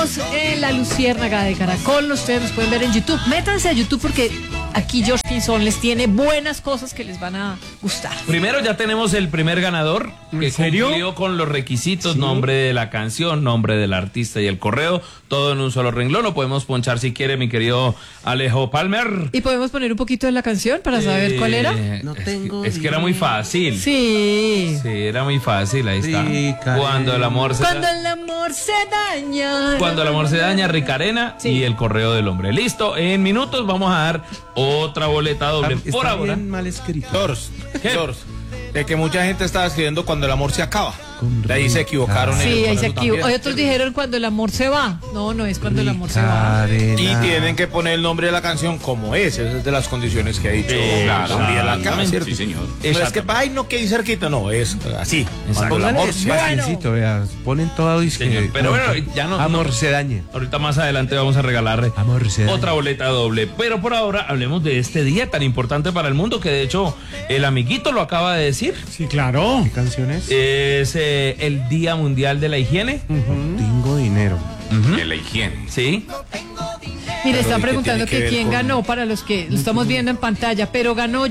Estamos en La Luciérnaga de Caracol. Ustedes nos pueden ver en YouTube. Métanse a YouTube porque aquí George Pinzón les tiene buenas cosas que les van a gustar. Primero ya tenemos el primer ganador que cumplió con los requisitos, nombre de la canción, nombre del artista y el correo, todo en un solo renglón. Lo podemos ponchar si quiere, mi querido Alejo Palmer. ¿Y podemos poner un poquito de la canción para saber cuál era? No tengo es que era muy fácil. Sí. Sí, era muy fácil, ahí está. Cuando el amor se daña. Cuando el amor se daña, Ricarena y el correo del hombre. Listo, en minutos vamos a dar otra boleta doble. Por ahora. Bien mal escrito. George, de que mucha gente estaba escribiendo cuando el amor se acaba. De ahí se equivocaron. Sí, ahí se equivocó. Hoy otros dijeron cuando el amor se va. No, no es cuando el amor se va. Y tienen que poner el nombre de la canción como es. Esa es de las condiciones que ha dicho. También la canción, ¿cierto? Sí, señor. No es que, ay, no, que ahí cerquita. No, es así. Cuando el amor se Fácilcito, vea, ponen todo disque. Pero bueno, ya no. Amor se daña. Ahorita más adelante vamos a regalarle Amor se daña. otra boleta doble. Pero por ahora hablemos de este día tan importante para el mundo que de hecho el amiguito lo acaba de decir. Sí, claro. ¿Qué canciones? Es el Día Mundial de la Higiene. No tengo dinero. de la higiene. Sí. Mire, están preguntando tiene que que ver quién con- ganó para los que lo estamos viendo en pantalla, pero ganó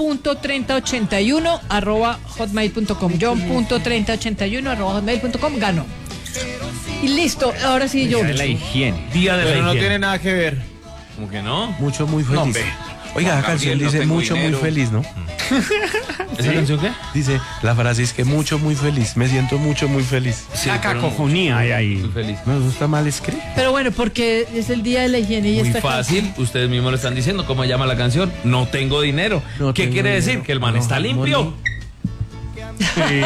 john.3081@hotmail.com. john.3081@hotmail.com ganó. Y listo, ahora sí, George. La higiene. Día de la Pero no higiene. tiene nada que ver. ¿Cómo que no? Mucho, muy feliz. No, hombre. Oiga, la canción dice mucho, muy feliz, ¿no? ¿Esa canción qué? Dice, la frase es que mucho, muy feliz. Me siento mucho, muy feliz. Sí, La pero cacofonía hay ahí. muy feliz. No, eso está mal escrito. Pero bueno, porque es el día de la higiene y Muy esta fácil, ustedes mismos lo están diciendo. ¿Cómo se llama la canción? No tengo dinero. No ¿Qué tengo quiere decir? dinero. Que el man No, está limpio. Sí.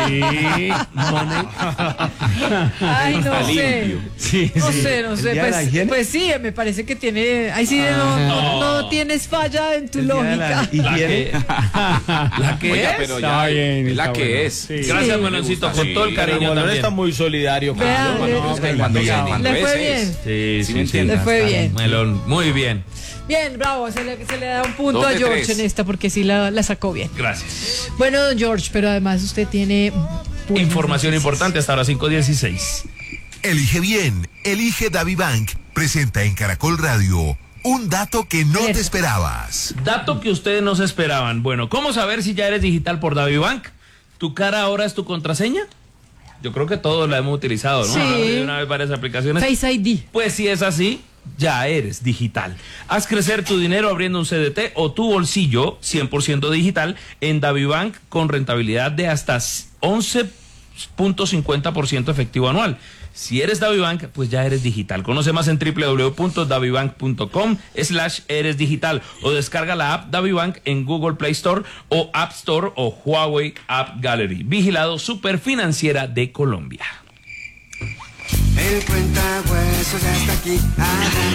Ay, no sé. Sí, No sí. sé, no sé. ¿El día de la higiene? Pues sí, me parece que tiene. Ahí sí no tienes falla en tu El día de lógica. la higiene. ¿La que Oiga, es? pero Está ya bien, es la está que bueno. es. Sí. Gracias, Sí. Buenoncito, con todo el Pero cariño Manuel también. está muy solidario. con Vea, Dios, le- ¿no? cuando le fue bien. Sí, ¿Sí me sí, sí. Le fue bien. Melón, muy bien. Bien, bravo, se le da un punto Dos a de George tres. en esta porque sí la sacó bien. Gracias. Bueno, don George, pero además usted tiene buenas Información noticias. importante hasta ahora 5:16. Elige bien, elige DaviBank. Presenta en Caracol Radio un dato que no te esperabas. Dato que ustedes no se esperaban. Bueno, ¿cómo saber si ya eres digital por DaviBank? ¿Tu cara ahora es tu contraseña? Yo creo que todos la hemos utilizado, ¿no? Sí. De una vez varias aplicaciones. Face ID. Pues si es así, ya eres digital. Haz crecer tu dinero abriendo un CDT o tu bolsillo 100% digital en DaviBank con rentabilidad de hasta 11.50% efectivo anual. Si eres DaviBank, pues ya eres digital. Conoce más en www.davibank.com/eres digital o descarga la app DaviBank en Google Play Store o App Store o Huawei App Gallery. Vigilado Superfinanciera de Colombia. El cuentahueso ya está aquí. Hagan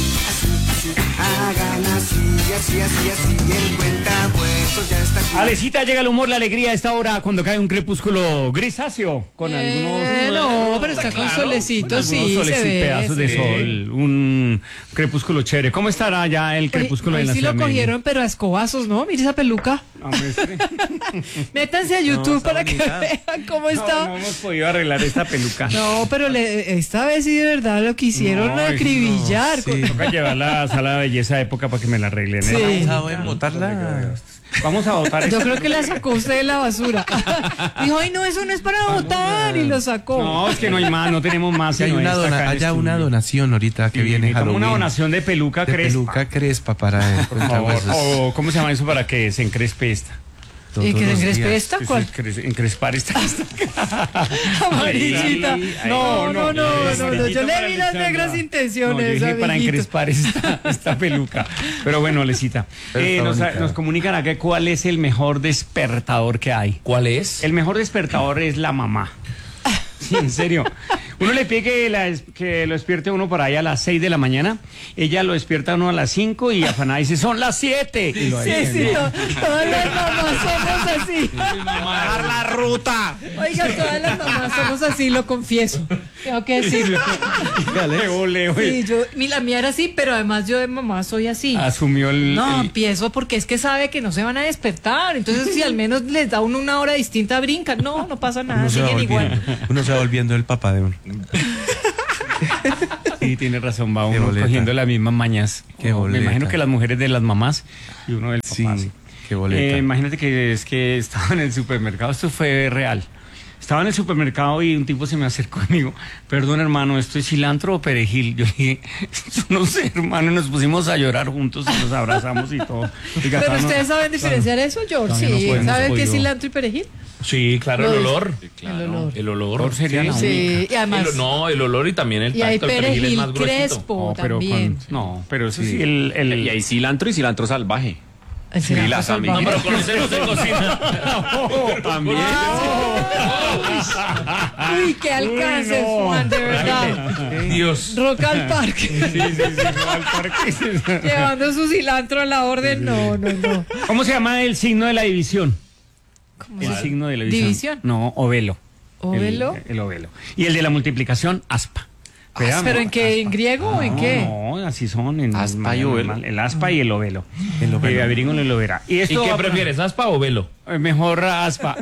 así, así. El cuentahueso ya está aquí. Alecita, llega el humor, la alegría a esta hora cuando cae un crepúsculo grisáceo con algunos No, pero está con solecito, algunos sí, soles se y ve. pedazos de sol, un crepúsculo chévere. ¿Cómo estará ya el crepúsculo Hoy en la sí lo Ciudad de Medellín? cogieron, pero a escobazos, ¿no? Mire esa peluca. Hombre, sí. Métanse a YouTube está para que bonita. vean cómo No, está. no hemos podido arreglar esta peluca. No, pero esta vez sí de verdad lo quisieron No, acribillar. no, sí. Toca llevarla a la sala de belleza de época para que me la arreglen. Sí. ¿eh? ¿Saben botarla? Vamos a votar Yo esta creo que la sacó usted de la basura. Dijo, ay, no, eso no es para votar. Y lo sacó. No, es que no hay más, no tenemos más. Si hay sino una esta acá en haya estudio. una donación ahorita que Sí, viene necesitamos Halloween. una donación de peluca de crespa. peluca crespa para Por favor. O, ¿cómo se llama eso para que se encrespe esta? ¿Y que se encrespe días. esta? ¿Cuál? Encrespar esta. Amarillita. Ay, No, yo amarillita le para vi las Alexandra. negras No, yo intenciones. dije para amiguito. encrespar esta peluca. Pero bueno, Lecita. Pero está bonita. Nos comunican acá cuál es el mejor despertador que hay. ¿Cuál es? El mejor despertador es la mamá. Sí, en serio. Uno le pide que lo despierte uno por ahí a las 6 de la mañana. Ella lo despierta a uno a las 5 y afanada dice, son las 7. Y lo Sí, todas las mamás somos así. ¡Bajar la ruta! Oiga, todas las mamás somos así, lo confieso. Tengo que decirlo. Sí, la mía era así, pero además yo de mamá soy así. Asumió No, empiezo porque es que sabe que no se van a despertar. Entonces, si al menos les da uno una hora distinta, brincan. No pasa nada, Uno se va siguen igual. volviendo el papá de uno. Sí, tiene razón, va uno cogiendo las mismas mañas. Qué boleta. Me imagino que las mujeres de las mamás y uno del papá. Sí, qué boleta. Imagínate que es que estaba en el supermercado, esto fue real. Estaba en el supermercado y un tipo se me acercó conmigo. Perdón, hermano, ¿esto es cilantro o perejil? Yo dije, no sé, hermano, y nos pusimos a llorar juntos y nos abrazamos y todo. Oiga, Pero ustedes saben diferenciar eso, George. Sí, ¿saben qué es cilantro y perejil? Sí, claro, el olor. El olor. El olor sería la única. Sí, y además. el olor y también el Y hay tacto. El perejil es más perejil gruesito. crespo también. Pero eso sí, Y hay cilantro y cilantro salvaje. El cilantro las salvaje. No, pero conocemos en cocina. también. Uy, qué alcance, Juan, de verdad. Dios. Rock al parque. Llevando su cilantro a la orden. No. ¿Cómo se llama el signo de la división? ¿Cómo El se- signo de la división. ¿División? No, ovelo. ¿Ovelo? El ovelo. Y el de la multiplicación, aspa. Veamos, ¿Pero en qué? ¿En griego o en qué? No, así son. En Aspa y ovelo. El aspa y el ovelo. Averíguenlo y lo verá. ¿Y esto qué va- prefieres, aspa o velo? Mejor aspa.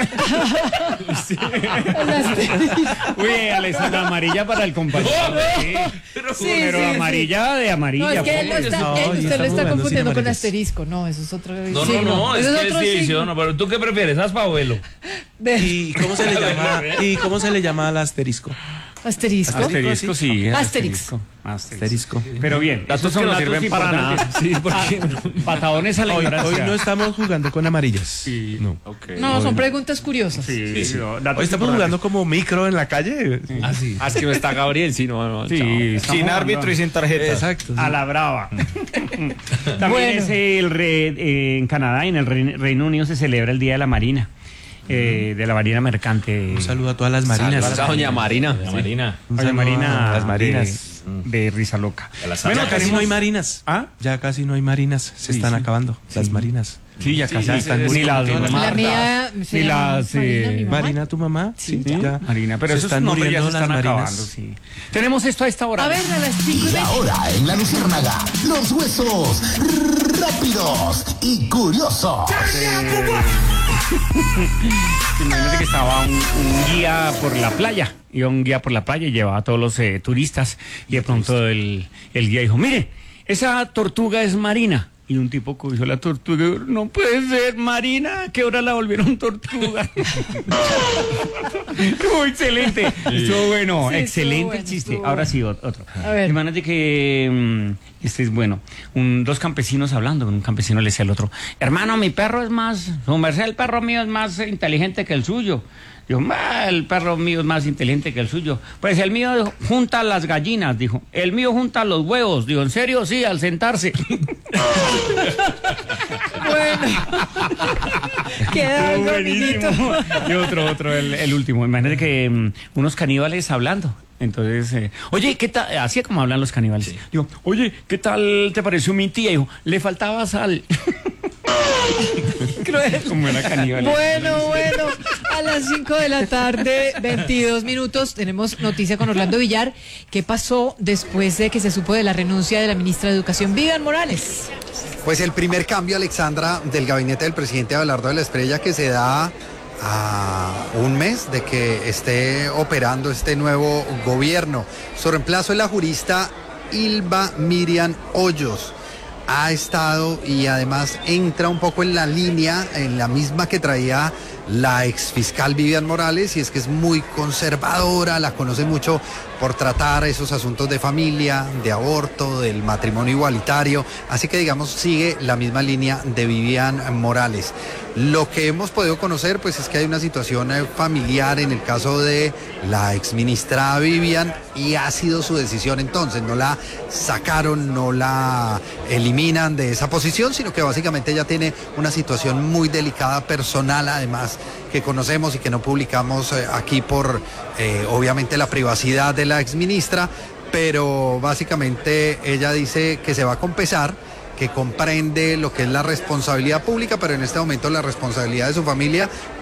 Uy, Alessandra, amarilla para el compañero. Sí. Pero sí. amarilla de amarilla. No, es que él lo pues. está, No, usted yo lo estamos está jugando confundiendo sin con amarillas. asterisco. No, eso es otro No, signo. es Eso que es otro división. signo. No, pero ¿tú qué prefieres, aspa o velo? ¿Y cómo se le llama? ¿Y cómo se le llama al asterisco? Asterisco. Asterisco, sí. Asterix. Asterisco. Pero bien, estos son que no datos sirven para importantes. Sí, porque patadones a la Hoy ignorancia. no estamos jugando con amarillas. Sí. No. No, son preguntas curiosas. Sí, Hoy datos estamos importantes. jugando como micro en la calle. Así. Ah, es que no está Gabriel, sí, no. Sí, estamos Sin jugando árbitro y sin tarjeta. Exacto. a la brava. También Bueno. es en Canadá y en el Reino Unido se celebra el Día de la Marina, de la Marina Mercante. Un saludo a todas las marinas. Saludos a doña Marina. La Marina. Un Doña saludo Marina a las marinas. de Risa Loca. A las Bueno, Bueno, casi tenemos- no hay marinas. ¿Ah? Ya casi no hay marinas. Se están acabando las marinas. Sí, ya casi están ni las todas La mía se ni llama las Marina, mi mamá. Marina, tu mamá. Sí, ¿Sí? ya. Marina, pero se esos están nombres ya se muriendo están las acabando, marinas. sí. Tenemos esto a esta hora. A ver, a las 5:20. Y ahora en la Luciérnaga, los huesos rápidos y curiosos. Imagínate que estaba un guía por la playa. Iba un guía por la playa y llevaba a todos los turistas. Y de pronto el guía dijo, mire, esa tortuga es marina. Y un tipo cogió la tortuga y dijo, no puede ser, marina, ¿a qué hora la volvieron tortuga? Estuvo excelente. Estuvo bueno, Sí, excelente estuvo bueno, el chiste. estuvo Ahora bueno. sí, otro. A ver. Imagínate que este es bueno. Dos campesinos hablando, un campesino le decía al otro, hermano, mi perro es más, su merced, el perro mío es más inteligente que el suyo. Dijo, el perro mío es más inteligente que el suyo. Pues el mío junta las gallinas, dijo. El mío junta los huevos. Dijo, ¿en serio? Sí, al sentarse. Bueno. Queda algo, Buenísimo. amiguito. Y otro, el último. Imagínate que unos caníbales hablando. Entonces, oye, ¿qué tal? Así como hablan los caníbales. Digo, oye, ¿qué tal te pareció mi tía? Dijo, le faltaba sal. Cruel. Como era caníbal. Bueno, a las 5 de la tarde, 22 minutos, tenemos noticia con Orlando Villar. ¿Qué pasó después de que se supo de la renuncia de la ministra de Educación, Vivian Morales? Pues el primer cambio, Alexandra, del gabinete del presidente Abelardo de la Espriella, que se da a un mes de que esté operando este nuevo gobierno. Su reemplazo es la jurista Ilva Miriam Hoyos. Ha estado y además entra un poco en la línea, en la misma que traía la exfiscal Vivian Morales, y es que es muy conservadora, la conoce mucho por tratar esos asuntos de familia, de aborto, del matrimonio igualitario, así que digamos sigue la misma línea de Vivian Morales. Lo que hemos podido conocer pues es que hay una situación familiar en el caso de la exministra Vivian y ha sido su decisión entonces, no la sacaron, no la eliminan de esa posición, sino que básicamente ella tiene una situación muy delicada personal además que conocemos y que no publicamos aquí por obviamente la privacidad de la exministra, pero básicamente ella dice que se va a compensar, que comprende lo que es la responsabilidad pública, pero en este momento la responsabilidad de su familia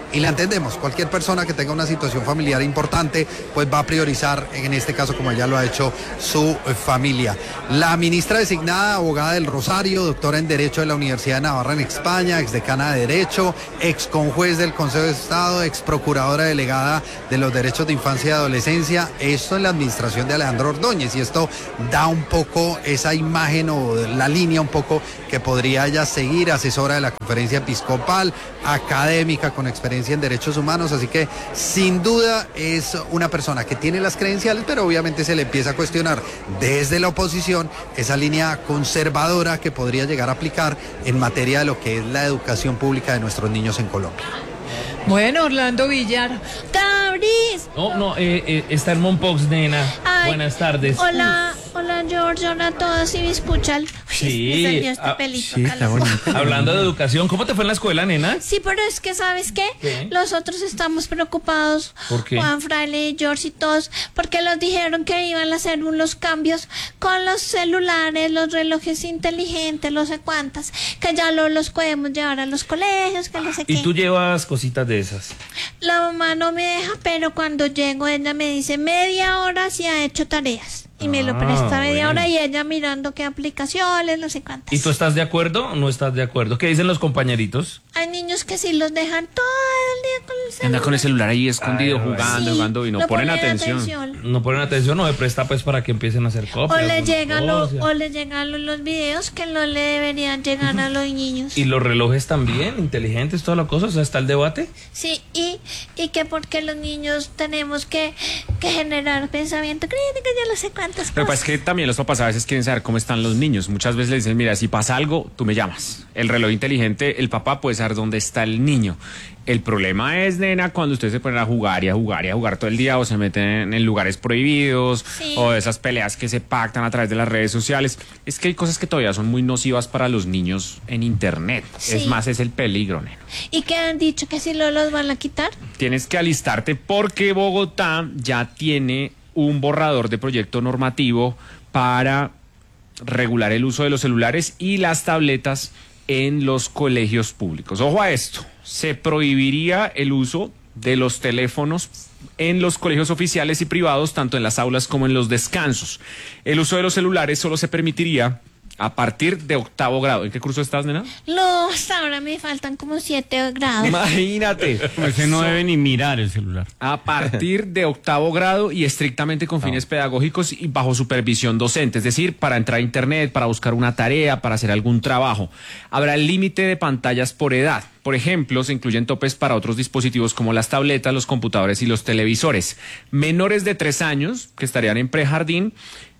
y la entendemos. Cualquier persona que tenga una situación familiar importante, pues va a priorizar, en este caso, como ya lo ha hecho su familia. La ministra designada, abogada del Rosario, doctora en Derecho de la Universidad de Navarra en España, exdecana de Derecho, ex conjuez del Consejo de Estado, ex procuradora delegada de los derechos de infancia y adolescencia, esto en la administración de Alejandro Ordóñez, y esto da un poco esa imagen o la línea un poco que podría ella seguir, asesora de la Conferencia Episcopal, académica con experiencia en derechos humanos, así que sin duda es una persona que tiene las credenciales, pero obviamente se le empieza a cuestionar desde la oposición esa línea conservadora que podría llegar a aplicar en materia de lo que es la educación pública de nuestros niños en Colombia. Bueno, Orlando Villar. ¡Cabris! No, está en Monpox, nena. Ay, buenas tardes. Hola George, hola a todos, ¿sí me escuchan? Sí, Me salió este pelito. Sí, está bonito. Hablando de educación, ¿cómo te fue en la escuela, nena? Sí, pero es que, ¿sabes qué? ¿Qué? Nosotros estamos preocupados, ¿Por qué? Juan, Fraile, George y todos, porque nos dijeron que iban a hacer unos cambios con los celulares, los relojes inteligentes, no sé cuántas, que ya los podemos llevar a los colegios, que no sé qué. ¿Y tú llevas cositas de esas? La mamá no me deja, pero cuando llego ella me dice media hora si ha hecho tareas. Y me lo presta media hora y ella mirando qué aplicaciones, no sé cuántas. ¿Y tú estás de acuerdo o no estás de acuerdo? ¿Qué dicen los compañeritos? Hay niños que sí los dejan todo el día con el celular. Anda con el celular ahí escondido, Ay, jugando, Sí, jugando y no ponen atención. No ponen atención, no se presta pues para que empiecen a hacer copias. O le fotocopias. llegan los videos que no le deberían llegar a los niños. Y los relojes también, inteligentes, toda la cosa, o sea, está el debate. Sí, y que porque los niños tenemos que generar pensamiento crítico, ya no sé cuántas Lo que pasa cosas. es que también los papás a veces quieren saber cómo están los niños. Muchas veces le dicen, mira, si pasa algo, tú me llamas. El reloj inteligente, el papá puede saber dónde está el niño. El problema es, nena, cuando ustedes se ponen a jugar y a jugar y a jugar todo el día o se meten en lugares prohibidos Sí. o esas peleas que se pactan a través de las redes sociales. Es que hay cosas que todavía son muy nocivas para los niños en internet. Sí. Es más, es el peligro, nena. Y que han dicho que si no los van a quitar. Tienes que alistarte porque Bogotá ya tiene un borrador de proyecto normativo para regular el uso de los celulares y las tabletas en los colegios públicos. Ojo a esto, se prohibiría el uso de los teléfonos en los colegios oficiales y privados, tanto en las aulas como en los descansos. El uso de los celulares solo se permitiría a partir de 8º grado. ¿En qué curso estás, nena? No, hasta ahora me faltan como 7 grados. Imagínate. Ese no debe ni mirar el celular. A partir de 8º grado y estrictamente con fines pedagógicos y bajo supervisión docente, es decir, para entrar a internet, para buscar una tarea, para hacer algún trabajo. Habrá el límite de pantallas por edad. Por ejemplo, se incluyen topes para otros dispositivos como las tabletas, los computadores y los televisores. Menores de 3 años, que estarían en prejardín,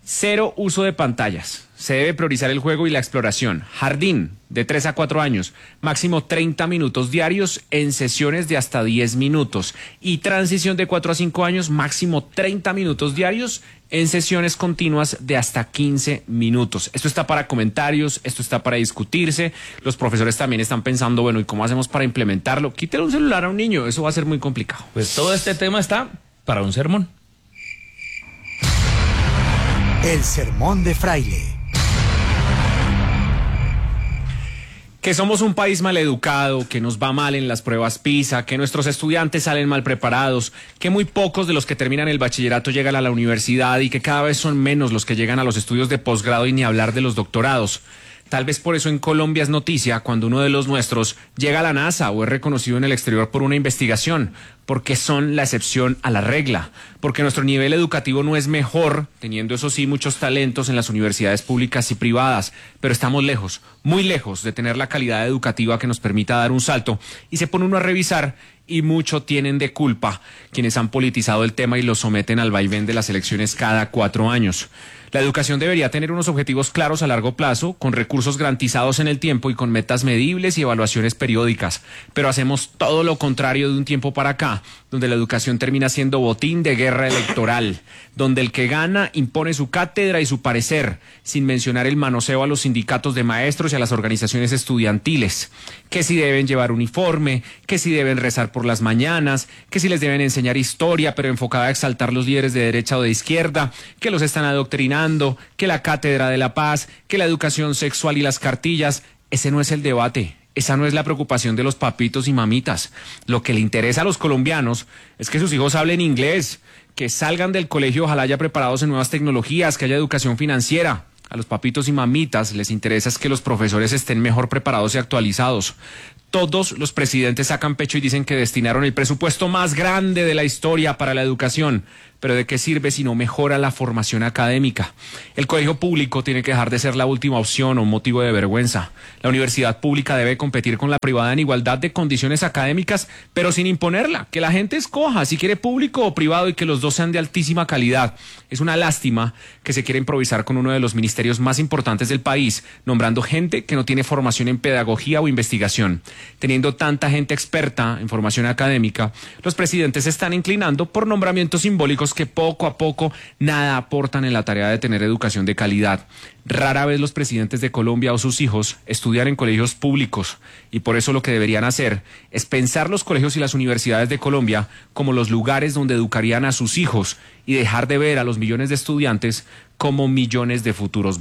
0 uso de pantallas. Se debe priorizar el juego y la exploración. Jardín, de 3 a 4 años, máximo 30 minutos diarios en sesiones de hasta 10 minutos. Y transición de 4 a 5 años, máximo 30 minutos diarios en sesiones continuas de hasta 15 minutos. Esto está para comentarios, esto está para discutirse. Los profesores también están pensando, bueno, ¿y cómo hacemos para implementarlo? Quítale un celular a un niño, eso va a ser muy complicado. Pues todo este tema está para un sermón. El sermón de Fraile. Que somos un país maleducado, que nos va mal en las pruebas PISA, que nuestros estudiantes salen mal preparados, que muy pocos de los que terminan el bachillerato llegan a la universidad y que cada vez son menos los que llegan a los estudios de posgrado y ni hablar de los doctorados. Tal vez por eso en Colombia es noticia cuando uno de los nuestros llega a la NASA o es reconocido en el exterior por una investigación, porque son la excepción a la regla, porque nuestro nivel educativo no es mejor, teniendo eso sí muchos talentos en las universidades públicas y privadas, pero estamos lejos, muy lejos de tener la calidad educativa que nos permita dar un salto, y se pone uno a revisar y mucho tienen de culpa quienes han politizado el tema y lo someten al vaivén de las elecciones cada 4 años. La educación debería tener unos objetivos claros a largo plazo, con recursos garantizados en el tiempo y con metas medibles y evaluaciones periódicas. Pero hacemos todo lo contrario de un tiempo para acá, donde la educación termina siendo botín de guerra electoral, donde el que gana impone su cátedra y su parecer, sin mencionar el manoseo a los sindicatos de maestros y a las organizaciones estudiantiles, que si deben llevar uniforme, que si deben rezar por las mañanas, que si les deben enseñar historia, pero enfocada a exaltar los líderes de derecha o de izquierda, que los están adoctrinando, que la cátedra de la paz, que la educación sexual y las cartillas. Ese no es el debate. esa no es la preocupación de los papitos y mamitas. Lo que le interesa a los colombianos es que sus hijos hablen inglés, que salgan del colegio ojalá ya preparados en nuevas tecnologías, que haya educación financiera. A los papitos y mamitas les interesa es que los profesores estén mejor preparados y actualizados. Todos los presidentes sacan pecho y dicen que destinaron el presupuesto más grande de la historia para la educación. Pero ¿de qué sirve si no mejora la formación académica? El colegio público tiene que dejar de ser la última opción o un motivo de vergüenza. La universidad pública debe competir con la privada en igualdad de condiciones académicas, pero sin imponerla. Que la gente escoja si quiere público o privado y que los dos sean de altísima calidad. Es una lástima que se quiera improvisar con uno de los ministerios más importantes del país, nombrando gente que no tiene formación en pedagogía o investigación. Teniendo tanta gente experta en formación académica, los presidentes se están inclinando por nombramientos simbólicos que poco a poco nada aportan en la tarea de tener educación de calidad. Rara vez los presidentes de Colombia o sus hijos estudian en colegios públicos y por eso lo que deberían hacer es pensar los colegios y las universidades de Colombia como los lugares donde educarían a sus hijos y dejar de ver a los millones de estudiantes como millones de futuros